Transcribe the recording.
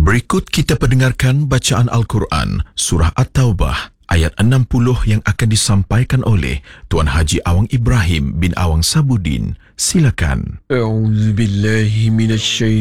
Berikut kita pendengarkan bacaan Al-Quran, Surah At-Taubah, ayat 60 yang akan disampaikan oleh Tuan Haji Awang Ibrahim bin Awang Sabudin. Silakan. A'udzubillahi minasyaitanir